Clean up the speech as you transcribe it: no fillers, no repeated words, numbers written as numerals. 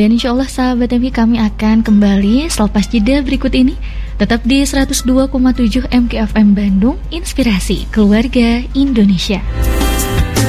Dan insya Allah sahabat MK kami akan kembali selepas jeda berikut ini. Tetap di 102,7 MKFM Bandung, Inspirasi Keluarga Indonesia.